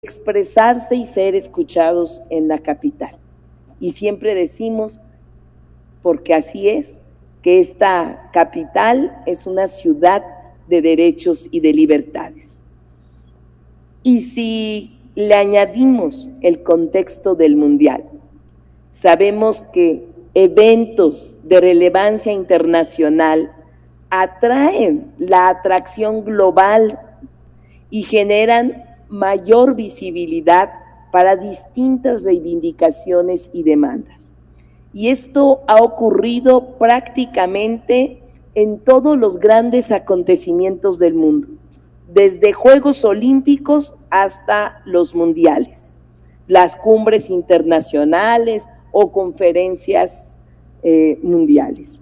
expresarse y ser escuchados en la capital. Y siempre decimos, porque así es, que esta capital es una ciudad de derechos y de libertades. Y si le añadimos el contexto del Mundial, sabemos que eventos de relevancia internacional atraen la atracción global y generan mayor visibilidad para distintas reivindicaciones y demandas. Y esto ha ocurrido prácticamente en todos los grandes acontecimientos del mundo, desde Juegos Olímpicos hasta los mundiales, las cumbres internacionales o conferencias mundiales.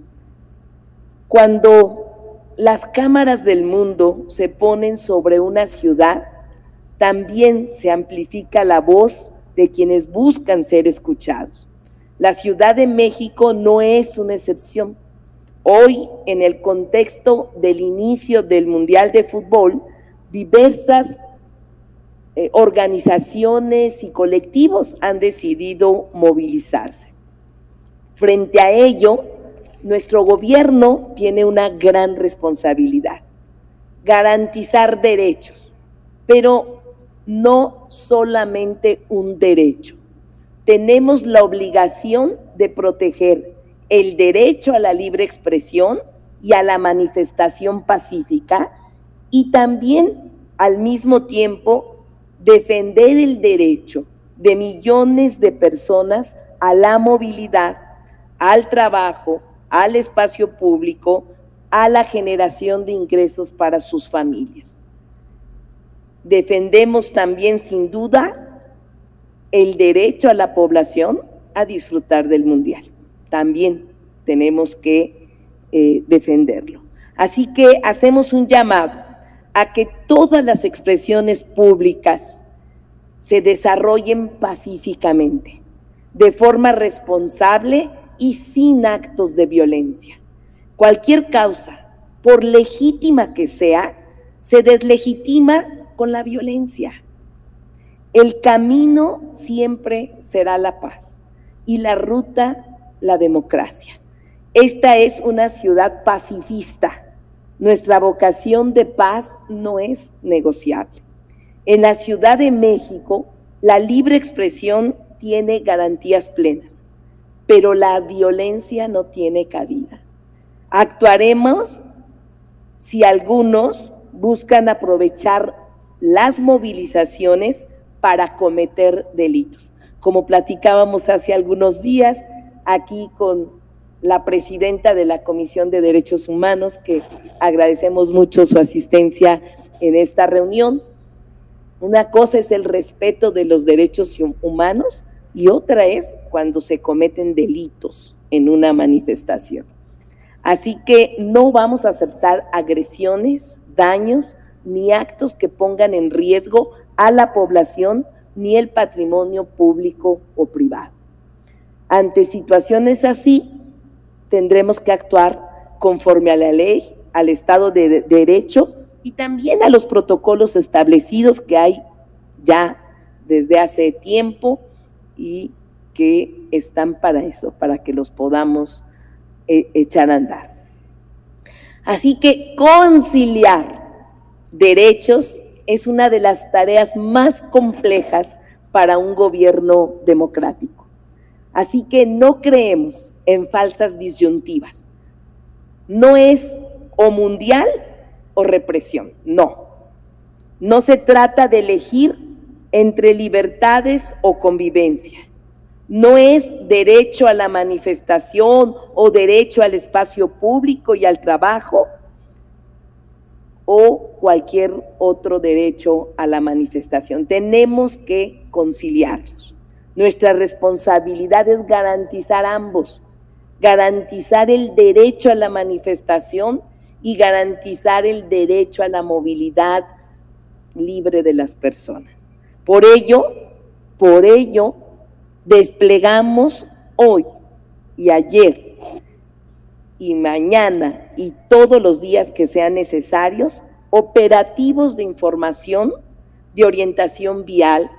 Cuando las cámaras del mundo se ponen sobre una ciudad, también se amplifica la voz de quienes buscan ser escuchados. La Ciudad de México no es una excepción. Hoy, en el contexto del inicio del Mundial de Fútbol, diversas organizaciones y colectivos han decidido movilizarse. Frente a ello, nuestro gobierno tiene una gran responsabilidad: garantizar derechos, pero no solamente un derecho. Tenemos la obligación de proteger el derecho a la libre expresión y a la manifestación pacífica, y también, al mismo tiempo, defender el derecho de millones de personas a la movilidad, al trabajo, al espacio público, a la generación de ingresos para sus familias. Defendemos también, sin duda, el derecho a la población a disfrutar del Mundial. También tenemos que defenderlo. Así que hacemos un llamado a que todas las expresiones públicas se desarrollen pacíficamente, de forma responsable y sin actos de violencia. Cualquier causa, por legítima que sea, se deslegitima con la violencia. El camino siempre será la paz y la ruta la democracia. Esta es una ciudad pacifista. Nuestra vocación de paz no es negociable. En la Ciudad de México, la libre expresión tiene garantías plenas, pero la violencia no tiene cabida. Actuaremos si algunos buscan aprovechar las movilizaciones para cometer delitos. Como platicábamos hace algunos días aquí con la presidenta de la Comisión de Derechos Humanos, que agradecemos mucho su asistencia en esta reunión. Una cosa es el respeto de los derechos humanos y otra es cuando se cometen delitos en una manifestación. Así que no vamos a aceptar agresiones, daños, ni actos que pongan en riesgo a la población ni el patrimonio público o privado. Ante situaciones así, tendremos que actuar conforme a la ley, al Estado de Derecho y también a los protocolos establecidos que hay ya desde hace tiempo y que están para eso, para que los podamos echar a andar. Así que conciliar derechos es una de las tareas más complejas para un gobierno democrático. Así que no creemos en falsas disyuntivas. No es o mundial o represión, no. No se trata de elegir entre libertades o convivencia. No es derecho a la manifestación o derecho al espacio público y al trabajo o cualquier otro derecho a la manifestación. Tenemos que conciliarlos. Nuestra responsabilidad es garantizar ambos, garantizar el derecho a la manifestación y garantizar el derecho a la movilidad libre de las personas. Por ello, desplegamos hoy y ayer y mañana y todos los días que sean necesarios operativos de información de orientación vial,